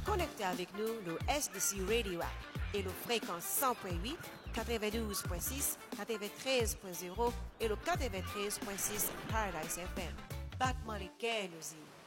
connecter avec nous le SBC Radio app et le fréquence 100.8, 92.6, 93.0 et le 93.6 Paradise FM. Battement les quais, nous y.